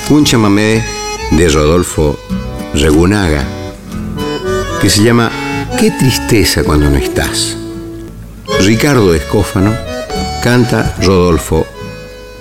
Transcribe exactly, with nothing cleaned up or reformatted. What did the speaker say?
un chamamé de Rodolfo Regunaga que se llama Qué tristeza cuando no estás. Ricardo Escófano canta Rodolfo